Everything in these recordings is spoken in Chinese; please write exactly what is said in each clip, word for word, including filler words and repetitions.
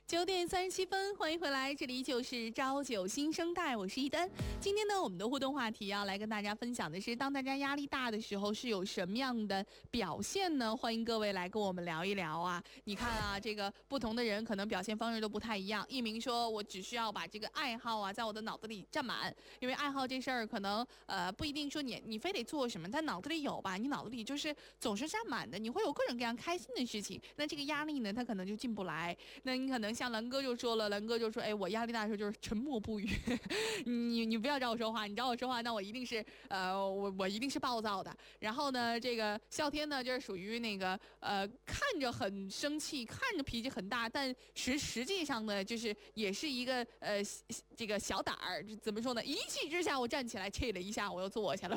九点三十七分，欢迎回来，这里就是朝九新生代，我是一丹。今天呢，我们的互动话题要来跟大家分享的是，当大家压力大的时候是有什么样的表现呢？欢迎各位来跟我们聊一聊啊！你看啊，这个不同的人可能表现方式都不太一样。一鸣说，我只需要把这个爱好啊，在我的脑子里占满，因为爱好这事儿可能呃不一定说你你非得做什么，在脑子里有吧，你脑子里就是总是占满的，你会有各种各样开心的事情，那这个压力呢，它可能就进不来。那你可能像蓝哥就说了，蓝哥就说，哎，我压力大的时候就是沉默不语，你你不要找我说话，你找我说话，那我一定是呃我我一定是暴躁的。然后呢，这个笑天呢，就是属于那个呃看着很生气，看着脾气很大，但实实际上呢，就是也是一个呃这个小胆儿，怎么说呢？一气之下我站起来，气了一下，我又坐下了。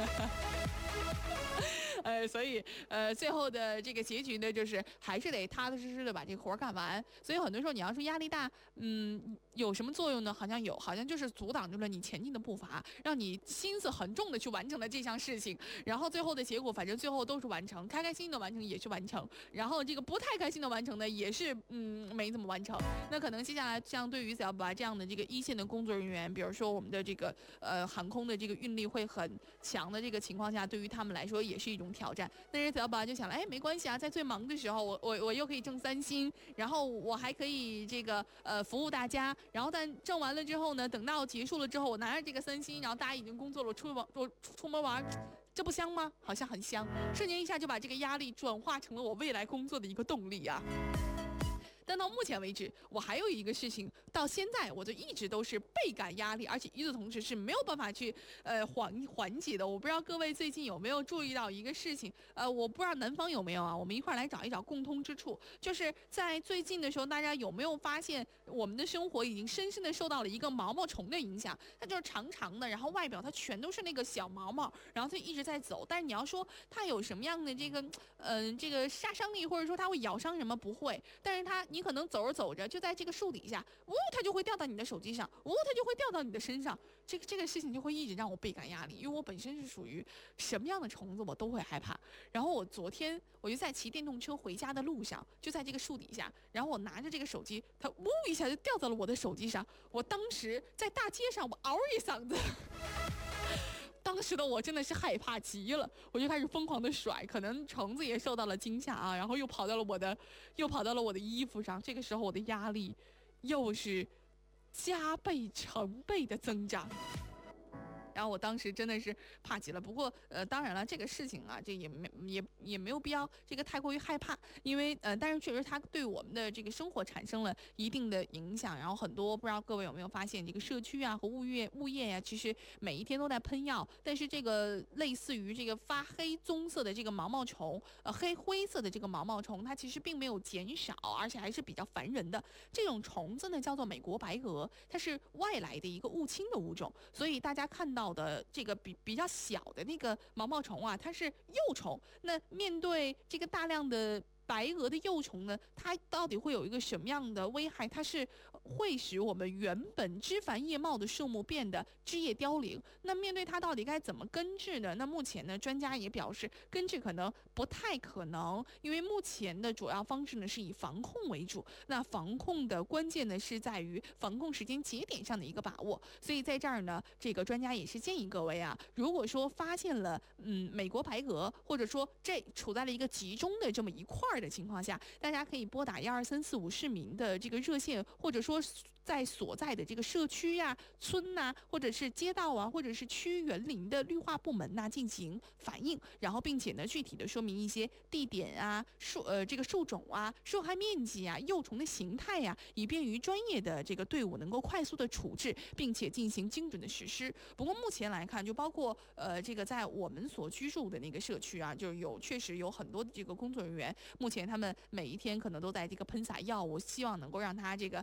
呃，所以呃，最后的这个结局呢，就是还是得踏踏实实的把这个活干完。所以很多时候你要说压力大，嗯，有什么作用呢？好像有，好像就是阻挡住了你前进的步伐，让你心思很重的去完成了这项事情。然后最后的结果，反正最后都是完成，开开心心的完成也是完成，然后这个不太开心的完成呢，也是嗯没怎么完成。那可能接下来像对于小宝这样的这个一线的工作人员，比如说我们的这个呃航空的这个运力会很强的这个情况下，对于他们来说也是一种挑战。但是小宝就想了，哎，没关系啊，在最忙的时候，我我我又可以挣三薪，然后我还可以这个呃服务大家，然后但挣完了之后呢，等到结束了之后，我拿着这个三薪，然后大家已经工作了，我出门我出门玩，这不香吗？好像很香，瞬间一下就把这个压力转化成了我未来工作的一个动力啊。但到目前为止，我还有一个事情，到现在我就一直都是倍感压力，而且与此同时是没有办法去呃缓缓解的。我不知道各位最近有没有注意到一个事情，呃，我不知道南方有没有啊？我们一块来找一找共通之处，就是在最近的时候，大家有没有发现我们的生活已经深深的受到了一个毛毛虫的影响？它就是长长的，然后外表它全都是那个小毛毛，然后它一直在走。但是你要说它有什么样的这个嗯、呃、这个杀伤力，或者说它会咬伤什么，不会，但是它。你可能走着走着，就在这个树底下，呜，它就会掉到你的手机上，呜，它就会掉到你的身上。这个这个事情就会一直让我倍感压力，因为我本身是属于什么样的虫子我都会害怕。然后我昨天我就在骑电动车回家的路上，就在这个树底下，然后我拿着这个手机，它呜一下就掉到了我的手机上。我当时在大街上，我嗷一嗓子。当时的我真的是害怕极了，我就开始疯狂的甩，可能虫子也受到了惊吓啊，然后又跑到了我的，又跑到了我的衣服上。这个时候我的压力又是加倍成倍的增长。然后我当时真的是怕极了，不过呃，当然了，这个事情啊，这也没也也没有必要这个太过于害怕，因为呃，但是确实它对我们的这个生活产生了一定的影响。然后很多不知道各位有没有发现，这个社区啊和物业物业呀、啊，其实每一天都在喷药，但是这个类似于这个发黑棕色的这个毛毛虫，呃，黑灰色的这个毛毛虫，它其实并没有减少，而且还是比较烦人的。这种虫子呢叫做美国白蛾，它是外来的一个入侵的物种，所以大家看到的这个比比较小的那个毛毛虫啊，它是幼虫。那面对这个大量的白蛾的幼虫呢，它到底会有一个什么样的危害？它是会使我们原本枝繁叶茂的树木变得枝叶凋零。那面对它到底该怎么根治呢？那目前呢，专家也表示根治可能不太可能，因为目前的主要方式呢是以防控为主。那防控的关键呢是在于防控时间节点上的一个把握。所以在这儿呢，这个专家也是建议各位啊，如果说发现了嗯美国白蛾，或者说这处在了一个集中的这么一块的情况下，大家可以拨打一二三四五市民的这个热线，或者说在所在的这个社区呀、啊、村呐、啊，或者是街道啊，或者是区园林的绿化部门呐、啊、进行反映，然后并且呢具体的说明一些地点啊、树呃这个树种啊、受害面积啊、幼虫的形态呀、啊，以便于专业的这个队伍能够快速的处置，并且进行精准的实施。不过目前来看，就包括呃这个在我们所居住的那个社区啊，就有确实有很多的这个工作人员。目前他们每一天可能都在这个喷洒药物，希望能够让它这个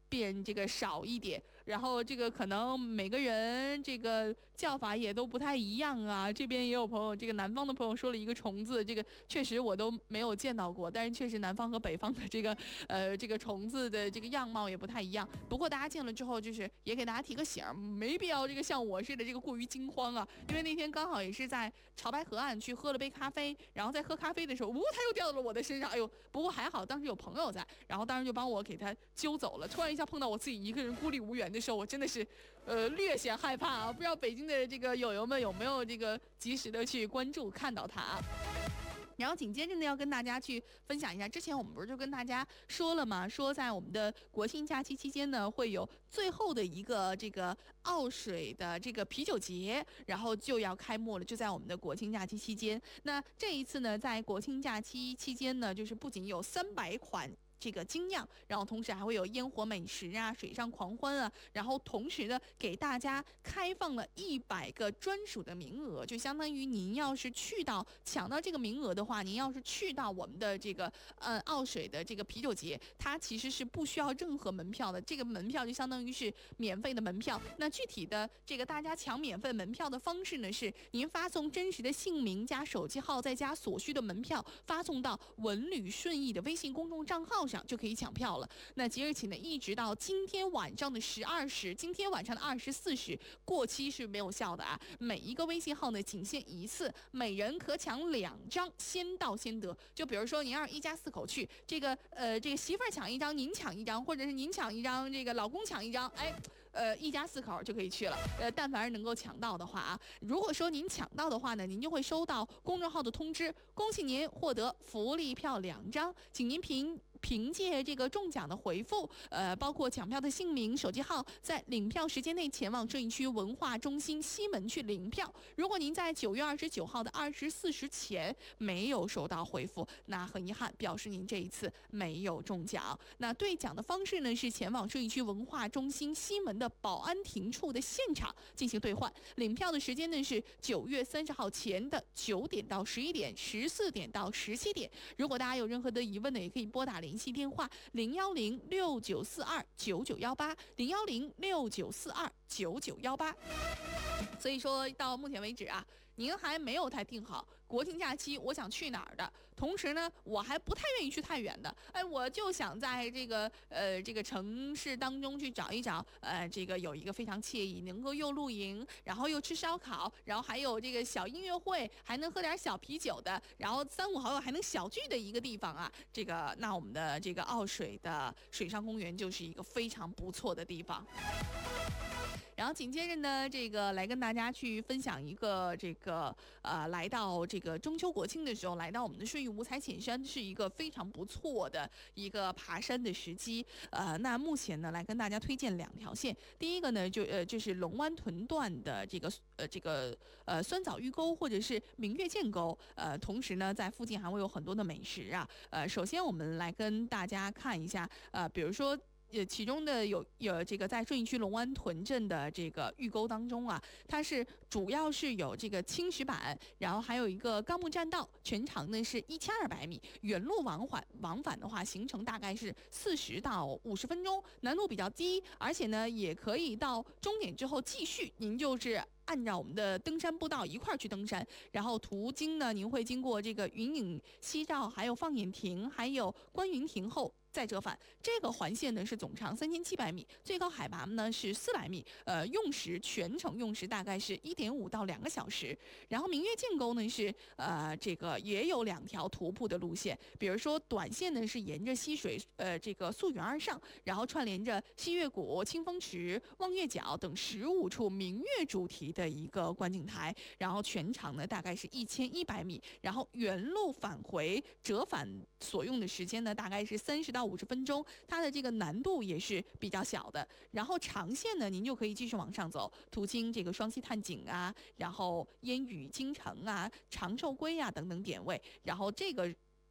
变这个少一点，然后这个可能每个人这个叫法也都不太一样啊。这边也有朋友，这个南方的朋友说了一个虫子，这个确实我都没有见到过，但是确实南方和北方的这个呃这个虫子的这个样貌也不太一样。不过大家见了之后，就是也给大家提个醒，没必要这个像我似的这个过于惊慌啊。因为那天刚好也是在潮白河岸去喝了杯咖啡，然后在喝咖啡的时候，呜，它又掉到了我的身上。哎呦，不过还好当时有朋友在，然后当时就帮我给它揪走了。突然一下碰到我自己一个人孤立无援的时候，我真的是，呃，略显害怕啊！不知道北京的这个友友们有没有这个及时的去关注看到它啊？然后紧接着呢，要跟大家去分享一下，之前我们不是就跟大家说了吗？说在我们的国庆假期期间呢，会有最后的一个这个澳水的这个啤酒节，然后就要开幕了，就在我们的国庆假期期间。那这一次呢，在国庆假期期间呢，就是不仅有三百款这个精酿，然后同时还会有烟火美食啊、水上狂欢啊，然后同时呢给大家开放了一百个专属的名额，就相当于您要是去到抢到这个名额的话，您要是去到我们的这个呃澳水的这个啤酒节，它其实是不需要任何门票的，这个门票就相当于是免费的门票。那具体的这个大家抢免费门票的方式呢，是您发送真实的姓名加手机号，再加所需的门票，发送到文旅顺意的微信公众账号上就可以抢票了。那即日起呢，一直到今天晚上的十二时，今天晚上的二十四时，过期是没有效的啊。每一个微信号呢，仅限一次，每人可抢两张，先到先得。就比如说您要是一家四口去，这个呃这个媳妇儿抢一张，您抢一张，或者是您抢一张，这个老公抢一张，哎。呃，一家四口就可以去了。呃，但凡是能够抢到的话啊，如果说您抢到的话呢，您就会收到公众号的通知，恭喜您获得福利票两张，请您凭。凭借这个中奖的回复，呃，包括抢票的姓名、手机号，在领票时间内前往摄影区文化中心西门去领票。如果您在九月二十九号的二十四时前没有收到回复，那很遗憾，表示您这一次没有中奖。那兑奖的方式呢，是前往摄影区文化中心西门的保安亭处的现场进行兑换。领票的时间呢是九月三十号前的九点到十一点，十四点到十七点。如果大家有任何的疑问呢，也可以拨打联系电话零幺零六九四二九九幺八零幺零六九四二九九幺八。所以说到目前为止啊，您还没有太定好国庆假期我想去哪儿的，同时呢，我还不太愿意去太远的，哎，我就想在这个呃这个城市当中去找一找，呃，这个有一个非常惬意，能够又露营，然后又吃烧烤，然后还有这个小音乐会，还能喝点小啤酒的，然后三五好友还能小聚的一个地方啊，这个那我们的这个澳水的水上公园就是一个非常不错的地方。然后紧接着呢，这个来跟大家去分享一个这个呃，来到这个中秋国庆的时候，来到我们的顺义五彩浅山是一个非常不错的一个爬山的时机。呃，那目前呢，来跟大家推荐两条线。第一个呢，就呃就是龙湾屯段的这个呃这个呃酸枣玉沟或者是明月见沟，呃，同时呢，在附近还会有很多的美食啊。呃，首先我们来跟大家看一下，呃，比如说。呃，其中的有有这个在顺义区龙湾屯镇的这个玉沟当中啊，它是主要是有这个青石板，然后还有一个钢木栈道，全长呢是一千二百米，原路往返往返的话，行程大概是四十到五十分钟，难度比较低，而且呢也可以到终点之后继续，您就是按照我们的登山步道一块儿去登山，然后途经呢，您会经过这个云影夕照，还有放眼亭，还有观云亭后。再折返，这个环线呢是总长三千七百米，最高海拔呢是四百米，呃，用时全程用时大概是一点五到两个小时。然后明月见沟呢是呃这个也有两条徒步的路线，比如说短线呢是沿着溪水呃这个溯源而上，然后串联着西岳谷、清风池、望月角等十五处明月主题的一个观景台，然后全长呢大概是一千一百米，然后原路返回折返所用的时间呢大概是三十到五十分钟，它的这个难度也是比较小的。然后长线呢，您就可以继续往上走，途经这个双溪探景啊，然后烟雨京城啊、长寿龟啊等等点位。然后这个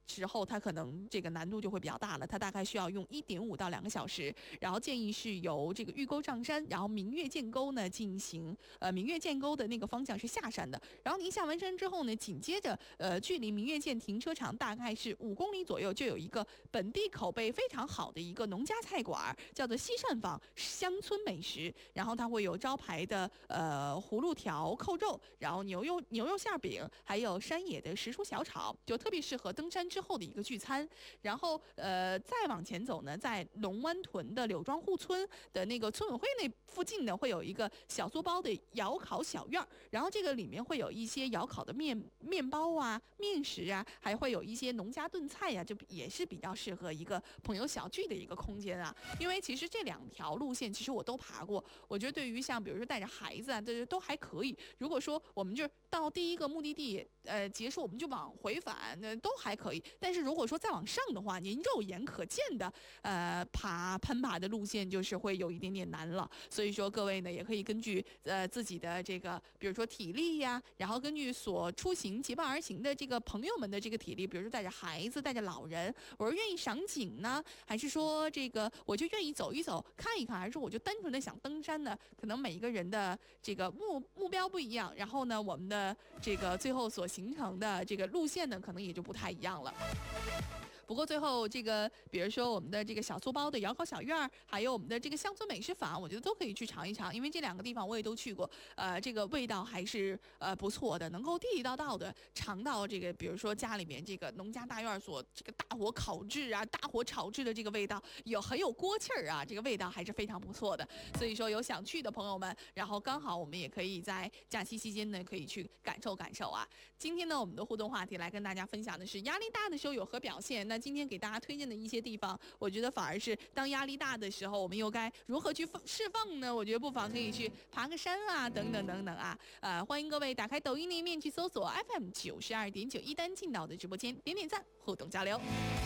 时候，它可能这个难度就会比较大了，它大概需要用一点五到两个小时，然后建议是由这个玉沟上山，然后明月见沟呢进行，呃，明月见沟的那个方向是下山的，然后您下完山之后呢，紧接着，呃，距离明月见停车场大概是五公里左右，就有一个本地口碑非常好的一个农家菜馆，叫做西膳坊乡村美食，然后它会有招牌的呃葫芦条扣肉，然后牛肉牛肉馅饼，还有山野的时蔬小炒，就特别适合登山之后的一个聚餐。然后呃再往前走呢，在龙湾屯的柳庄户村的那个村委会那附近呢，会有一个小作包的窑烤小院儿，然后这个里面会有一些窑烤的面面包啊、面食啊，还会有一些农家炖菜呀、啊，就也是比较适合一个朋友小聚的一个空间啊。因为其实这两条路线其实我都爬过，我觉得对于像比如说带着孩子啊，这都还可以。如果说我们就是到第一个目的地呃结束，我们就往回返，那都还可以。但是如果说再往上的话，您肉眼可见的呃爬攀爬的路线就是会有一点点难了。所以说各位呢也可以根据呃自己的这个比如说体力呀，然后根据所出行结伴而行的这个朋友们的这个体力，比如说带着孩子带着老人，我是愿意赏景呢，还是说这个我就愿意走一走看一看，还是说我就单纯的想登山呢？可能每一个人的这个目目标不一样，然后呢我们的这个最后所形成的这个路线呢可能也就不太一样了。不过最后这个，比如说我们的这个小酥包的窑烤小院儿，还有我们的这个乡村美食坊，我觉得都可以去尝一尝，因为这两个地方我也都去过，呃，这个味道还是呃不错的，能够地地道道的尝到这个，比如说家里面这个农家大院所这个大火烤制啊、大火炒制的这个味道，有很有锅气儿啊，这个味道还是非常不错的。所以说有想去的朋友们，然后刚好我们也可以在假期期间呢，可以去感受感受啊。今天呢，我们的互动话题来跟大家分享的是压力大的时候有何表现。那今天给大家推荐的一些地方，我觉得反而是当压力大的时候，我们又该如何去释放呢？我觉得不妨可以去爬个山啊，等等等等啊。呃，欢迎各位打开抖音里面去搜索 F M 九十二点九一丹青岛的直播间，点点赞，互动交流。